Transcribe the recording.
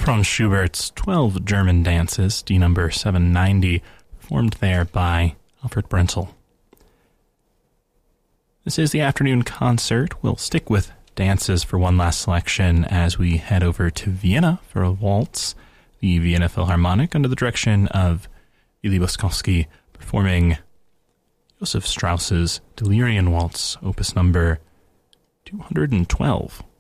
Franz Schubert's 12 German dances, D number 790, performed there by Alfred Brentel. This is the afternoon concert. We'll stick with dances for one last selection as we head over to Vienna for a waltz. The Vienna Philharmonic, under the direction of Willy Boskovsky, performing Joseph Strauss's Delirium Waltz, opus number 212.